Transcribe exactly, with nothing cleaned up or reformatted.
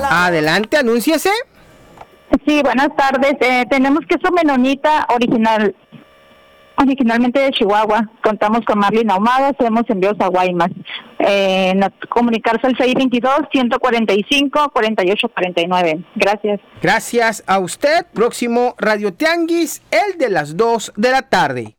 Adelante, anúnciese. Sí, buenas tardes. Eh, tenemos queso menonita original, originalmente de Chihuahua. Contamos con Marlin Ahumadas, hacemos envíos a Guaymas. Eh, no, comunicarse al seis dos dos, uno cuatro cinco, cuatro ocho cuatro nueve. Gracias. Gracias a usted. Próximo Radio Tianguis, el de las dos de la tarde.